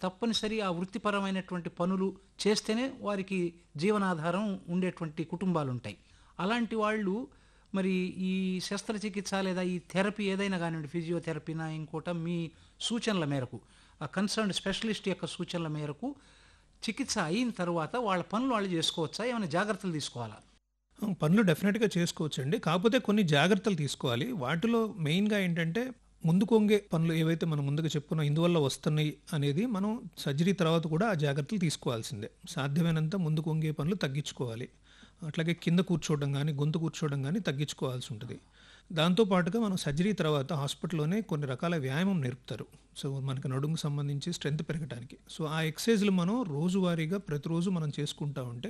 తప్పనిసరి ఆ వృత్తిపరమైనటువంటి పనులు చేస్తేనే వారికి జీవనాధారం ఉండేటువంటి కుటుంబాలుంటాయి. అలాంటి వాళ్ళు మరి ఈ శస్త్రచికిత్స లేదా ఈ థెరపీ ఏదైనా కానివ్వండి, ఫిజియోథెరపీనా ఇంకోట మీ సూచనల మేరకు, ఆ కన్సర్న్డ్ స్పెషలిస్ట్ యొక్క సూచనల మేరకు చికిత్స అయిన తర్వాత వాళ్ళ పనులు వాళ్ళు చేసుకోవచ్చా? ఏమైనా జాగ్రత్తలు తీసుకోవాలా? పనులు డెఫినెట్‌గా చేసుకోవచ్చండి. కాకపోతే కొన్ని జాగ్రత్తలు తీసుకోవాలి. వాటిలో మెయిన్‌గా ఏంటంటే ముందుకు వంగే పనులు ఏవైతే మనం ముందుగా చెప్పుకున్నాం ఇందువల్ల వస్తున్నాయి అనేది మనం సర్జరీ తర్వాత కూడా ఆ జాగ్రత్తలు తీసుకోవాల్సిందే. సాధ్యమైనంత ముందుకు వంగే పనులు తగ్గించుకోవాలి. అట్లాగే కింద కూర్చోవడం గానీ, గొంతు కూర్చోవడం గానీ తగ్గించుకోవాల్సి ఉంటుంది. దాంతో పాటుగా మనం సర్జరీ తర్వాత హాస్పిటల్‌లోనే కొన్ని రకాల వ్యాయామం నేర్పుతారు. సో, మనకి నడుముకు సంబంధించి స్ట్రెంత్ పెరగటానికి. సో, ఆ ఎక్సర్‌సైజ్‌లు మనం రోజువారీగా ప్రతిరోజు మనం చేసుకుంటా ఉంటే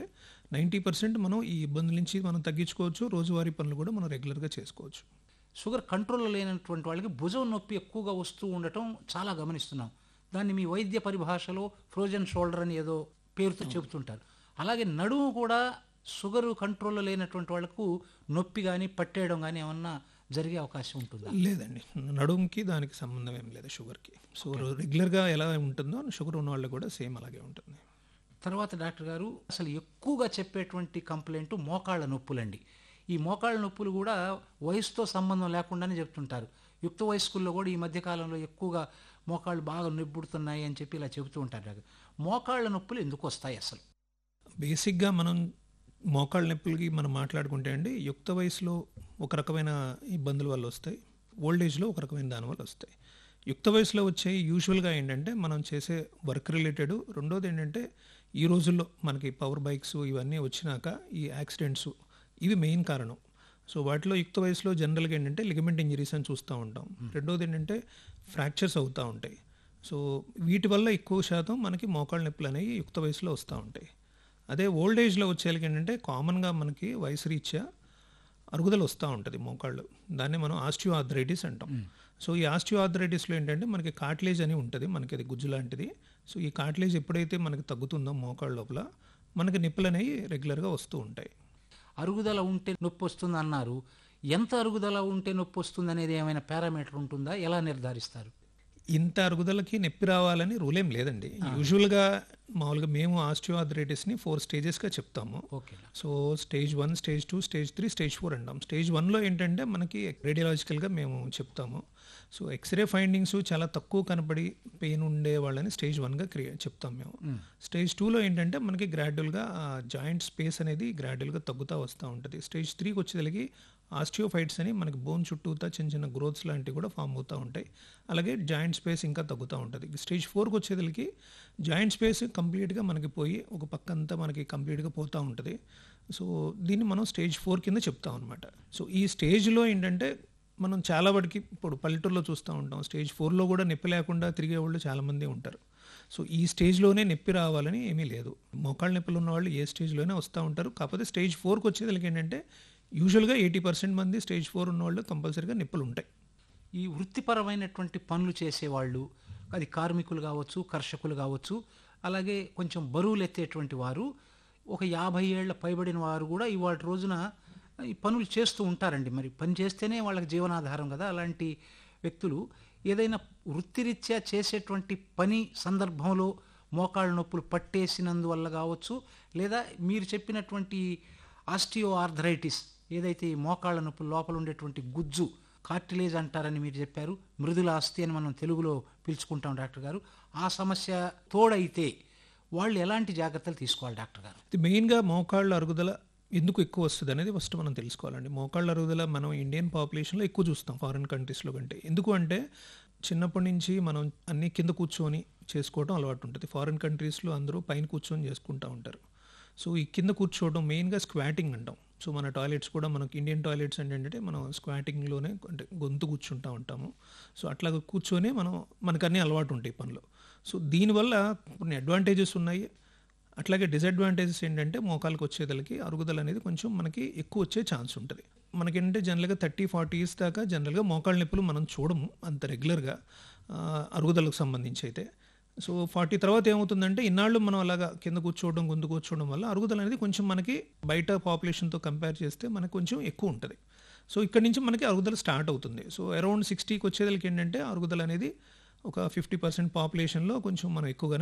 90% మనం ఈ ఇబ్బందుల నుంచి మనం తగ్గించుకోవచ్చు. రోజువారీ పనులు కూడా మనం రెగ్యులర్‌గా చేసుకోవచ్చు. షుగర్ కంట్రోల్‌లో లేనటువంటి వాళ్ళకి భుజం నొప్పి ఎక్కువగా వస్తూ ఉండటం చాలా గమనిస్తున్నాం. దాన్ని మీ వైద్య పరిభాషలో ఫ్రోజన్ షోల్డర్ అని ఏదో పేరుతో చెబుతుంటారు. అలాగే నడుము కూడా షుగరు కంట్రోల్‌లో లేనటువంటి వాళ్ళకు నొప్పి గానీ, పట్టేయడం గానీ ఏమన్నా జరిగే అవకాశం ఉంటుందా? లేదండి. నడుముకి దానికి సంబంధం ఏం లేదు షుగర్‌కి. సో, రెగ్యులర్‌గా ఎలా ఉంటుందో షుగర్ ఉన్న వాళ్ళకి కూడా సేమ్ అలాగే ఉంటుంది. తర్వాత డాక్టర్ గారు అసలు ఎక్కువగా చెప్పేటువంటి కంప్లైంట్ మోకాళ్ళ నొప్పులండి. ఈ మోకాళ్ళ నొప్పులు కూడా వయసుతో సంబంధం లేకుండానే చెప్తుంటారు. యుక్త వయస్కుల్లో కూడా ఈ మధ్య కాలంలో ఎక్కువగా మోకాళ్ళు బాగా నొప్పుడుతున్నాయి అని చెప్పి ఇలా చెబుతూ ఉంటారు డాక్టర్. మోకాళ్ళ నొప్పులు ఎందుకు వస్తాయి అసలు? బేసిక్‌గా మనం మోకాళ్ళ నొప్పులకి మనం మాట్లాడుకుంటే అండి, యుక్త వయసులో ఒక రకమైన ఇబ్బందుల వల్ల వస్తాయి. ఓల్డ్ ఏజ్‌లో ఒక రకమైన దాని వల్ల వస్తాయి. యుక్త వయసులో వచ్చేవి యూజువల్‌గా ఏంటంటే మనం చేసే వర్క్ రిలేటెడ్. రెండోది ఏంటంటే ఈ రోజుల్లో మనకి పవర్ బైక్స్ ఇవన్నీ వచ్చినాక ఈ యాక్సిడెంట్స్ ఇవి మెయిన్ కారణం. సో, వాటిలో యుక్త వయసులో జనరల్‌గా ఏంటంటే లిగమెంట్ ఇంజరీస్ అని చూస్తూ ఉంటాం. రెండోది ఏంటంటే ఫ్రాక్చర్స్ అవుతూ ఉంటాయి. సో, వీటి వల్ల ఎక్కువ శాతం మనకి మోకాళ్ళ నొప్పులు అనేవి యుక్త వయసులో వస్తూ ఉంటాయి. అదే ఓల్డ్ ఏజ్‌లో వచ్చేళ్ళకి ఏంటంటే కామన్‌గా మనకి వయసు రీత్యా అరుగుదల వస్తూ ఉంటుంది మోకాళ్ళు. దాన్ని మనం ఆస్టియో ఆర్థరైటిస్ అంటాం. సో, ఈ ఆస్టియో ఆర్థరైటిస్‌లో ఏంటంటే మనకి కార్టిలేజ్ అని ఉంటుంది. మనకి అది గుజ్జు లాంటిది. సో, ఈ కార్టిలేజ్ ఎప్పుడైతే మనకి తగ్గుతుందో మోకాళ్ళ లోపల మనకి నొప్పులు అనేవి రెగ్యులర్‌గా వస్తూ ఉంటాయి. అరుగుదల ఉంటే నొప్పి వస్తుంది అన్నారు. ఎంత అరుగుదల ఉంటే నొప్పి వస్తుంది అనేది ఏమైనా పారామీటర్ ఉంటుందా? ఎలా నిర్ధారిస్తారు? ఇంత అరుగుదలకి నొప్పి రావాలని రూల్ ఏం లేదండి. యూజువల్‌గా మామూలుగా మేము ఆస్టియో ఆర్థరైటిస్‌ని 4 స్టేజెస్‌గా చెప్తాము. Okay. So, stage 1, stage 2, stage 3, stage 4 అంటాం. స్టేజ్ 1లో ఏంటంటే మనకి రేడియలాజికల్‌గా మేము చెప్తాము. సో, ఎక్స్‌రే ఫైండింగ్స్ చాలా తక్కువ కనపడి పెయిన్ ఉండే వాళ్ళని స్టేజ్ 1గా చెప్తాం మేము. స్టేజ్ 2లో ఏంటంటే మనకి గ్రాడ్యువల్‌గా జాయింట్ స్పేస్ అనేది గ్రాడ్యువల్‌గా తగ్గుతూ వస్తూ ఉంటుంది. స్టేజ్ 3కి వచ్చేసరికి ఆస్టియోఫైట్స్ అని మనకి బోన్ చుట్టూతా చిన్న చిన్న గ్రోత్స్ లాంటివి కూడా ఫామ్ అవుతూ ఉంటాయి. అలాగే జాయింట్ స్పేస్ ఇంకా తగ్గుతూ ఉంటుంది. స్టేజ్ 4కి వచ్చేసరికి జాయింట్ స్పేస్ కంప్లీట్‌గా మనకి పోయి ఒక పక్క అంతా మనకి కంప్లీట్‌గా పోతూ ఉంటుంది. సో, దీన్ని మనం స్టేజ్ 4 కింద చెప్తాం అనమాట. సో, ఈ స్టేజ్‌లో ఏంటంటే మనం చాలా వాటికి ఇప్పుడు పల్లెటూరులో చూస్తూ ఉంటాం. స్టేజ్ 4లో కూడా నొప్పి లేకుండా తిరిగేవాళ్ళు చాలామంది ఉంటారు. సో, ఈ స్టేజ్‌లోనే నొప్పి రావాలని ఏమీ లేదు. మోకాళ్ళ నొప్పులు ఉన్నవాళ్ళు ఏ స్టేజ్‌లోనే వస్తూ ఉంటారు. కాకపోతే స్టేజ్ 4కి వచ్చేసరికి ఏంటంటే యూజువల్‌గా 80% మంది స్టేజ్ 4 ఉన్నవాళ్ళు కంపల్సరీగా నొప్పులు ఉంటాయి. ఈ వృత్తిపరమైనటువంటి పనులు చేసేవాళ్ళు, అది కార్మికులు కావచ్చు, కర్షకులు కావచ్చు, అలాగే కొంచెం బరువులు ఎత్తేటువంటి వారు, ఒక 50 ఏళ్ల పైబడిన వారు కూడా ఇవాళ రోజున ఈ పనులు చేస్తూ ఉంటారండి. మరి పని చేస్తేనే వాళ్ళకి జీవనాధారం కదా. అలాంటి వ్యక్తులు ఏదైనా వృత్తిరీత్యా చేసేటువంటి పని సందర్భంలో మోకాళ్ళ నొప్పులు పట్టేసినందువల్ల కావచ్చు, లేదా మీరు చెప్పినటువంటి ఆస్టియో ఆర్థరైటిస్ ఏదైతే ఈ మోకాళ్ళ నొప్పులు లోపల ఉండేటువంటి గుజ్జు కార్టిలేజ్ అంటారని మీరు చెప్పారు. మృదుల అస్థి అని మనం తెలుగులో పిలుచుకుంటాం డాక్టర్ గారు. ఆ సమస్య తోడైతే వాళ్ళు ఎలాంటి జాగ్రత్తలు తీసుకోవాలి డాక్టర్ గారు? మెయిన్‌గా మోకాళ్ళ అరుగుదల ఎందుకు ఎక్కువ వస్తుంది అనేది ఫస్ట్ మనం తెలుసుకోవాలండి. మోకాళ్ళ అరుగుదల మనం ఇండియన్ పాపులేషన్‌లో ఎక్కువ చూస్తాం ఫారిన్ కంట్రీస్‌లో కంటే. ఎందుకు అంటే చిన్నప్పటి నుంచి మనం అన్నీ కింద కూర్చొని చేసుకోవడం అలవాటు ఉంటుంది. ఫారిన్ కంట్రీస్‌లో అందరూ పైన కూర్చొని చేసుకుంటూ ఉంటారు. సో, ఈ కింద కూర్చోవడం మెయిన్‌గా స్క్వాటింగ్ అంటాం. సో, మన టాయిలెట్స్ కూడా మనకి ఇండియన్ టాయిలెట్స్ ఏంటంటే మనం స్క్వాటింగ్‌లోనే అంటే గొంతు కూర్చుంటూ ఉంటాము. సో, అట్లాగా కూర్చొని మనకు అన్నీ అలవాటు ఉంటాయి పనులు. సో, దీనివల్ల కొన్ని అడ్వాంటేజెస్ ఉన్నాయి. అట్లాగే డిసడ్వాంటేజెస్ ఏంటంటే మోకాళ్ళకి వచ్చేదలకి అరుగుదల అనేది కొంచెం మనకి ఎక్కువ వచ్చే ఛాన్స్ ఉంటుంది. మనకేంటంటే జనరల్‌గా 30-40 ఇయర్స్ దాకా జనరల్‌గా మోకాళ్ళ నొప్పులు మనం చూడము అంత రెగ్యులర్‌గా అరుగుదలకు సంబంధించి అయితే. సో, 40 తర్వాత ఏమవుతుందంటే ఇన్నాళ్ళు మనం అలాగా కింద కూర్చోవడం, గొంతు కూర్చోవడం వల్ల అరుగుదల అనేది కొంచెం మనకి బయట పాపులేషన్‌తో కంపేర్ చేస్తే మనకు కొంచెం ఎక్కువ ఉంటుంది. సో, ఇక్కడి నుంచి మనకి అరుగుదల స్టార్ట్ అవుతుంది. సో, అరౌండ్ 60కి వచ్చేదలకి ఏంటంటే అరుగుదల అనేది ఒక 50% పాపులేషన్‌లో కొంచెం మనం ఎక్కువగానే